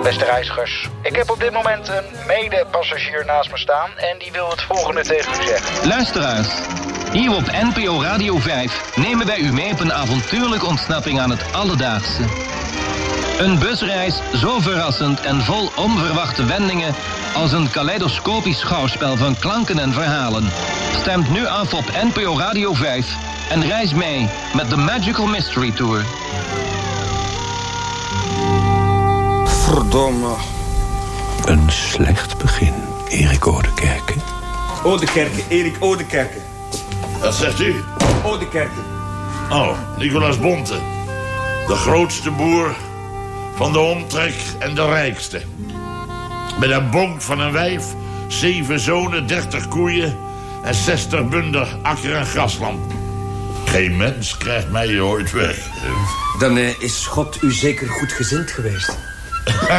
Beste reizigers, ik heb op dit moment een medepassagier naast me staan en die wil het volgende tegen u zeggen. Luisteraars, hier op NPO Radio 5 nemen wij u mee op een avontuurlijke ontsnapping aan het alledaagse. Een busreis zo verrassend en vol onverwachte wendingen als een kaleidoscopisch schouwspel van klanken en verhalen. Stemt nu af op NPO Radio 5 en reis mee met de Magical Mystery Tour. Verdomme. Een slecht begin, Erik Oudekerke. Oudekerke, Erik Oudekerke. Wat zegt u? Oudekerke. Oh, Nicolaas Bonte. De grootste boer van de omtrek en de rijkste. Met een bonk van een wijf, 7 zonen, 30 koeien en 60 bunder akker- en grasland. Geen mens krijgt mij ooit weg. Dan is God u zeker goed gezind geweest.